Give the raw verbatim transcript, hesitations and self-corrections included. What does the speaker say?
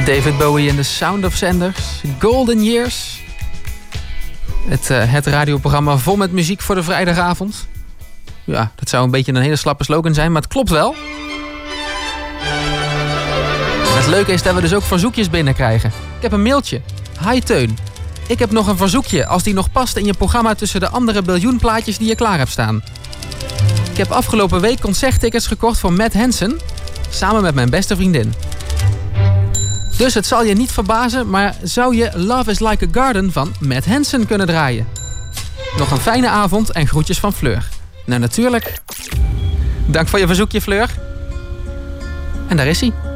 David Bowie en The Sound of Sanders. Golden Years. Het, uh, het radioprogramma vol met muziek voor de vrijdagavond. Ja, dat zou een beetje een hele slappe slogan zijn, maar het klopt wel. En het leuke is dat we dus ook verzoekjes binnenkrijgen. Ik heb een mailtje. Hi Teun. Ik heb nog een verzoekje als die nog past in je programma tussen de andere biljoen plaatjes die je klaar hebt staan. Ik heb afgelopen week concerttickets gekocht voor Matt Hansen. Samen met mijn beste vriendin. Dus het zal je niet verbazen, maar zou je Love is Like a Garden van Matt Hansen kunnen draaien? Nog een fijne avond en groetjes van Fleur. Nou natuurlijk. Dank voor je verzoekje, Fleur. En daar is hij.